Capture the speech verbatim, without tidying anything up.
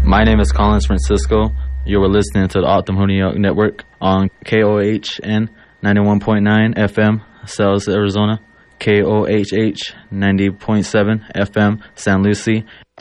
My name is Collins Francisco. You were listening to the Optimum New York Network on K O H N ninety-one point nine F M, Sales, Arizona, K O H H ninety point seven F M, San Lucie,